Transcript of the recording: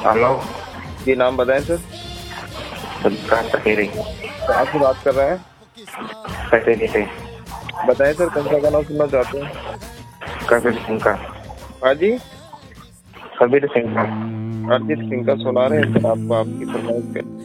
Hello. जी नाम बताएं sir. पटेरी। कहाँ से बात कर रहे हैं? पटेरी से। बताएं सर, कौन सा गाना सुनना चाहते हैं? कबीर सिंह का। हाँ जी। कबीर सिंह का। अरिजीत सिंह का सुना रहे हैं सर आपको, आपकी फरमाइश पे।